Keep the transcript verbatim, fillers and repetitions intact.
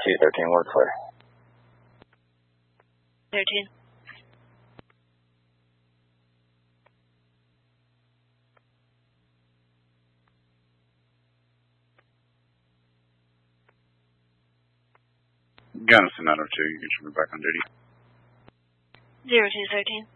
two thirteen, word clear. thirteen. Gunnison nine oh two, you can turn me back on duty. zero two thirteen.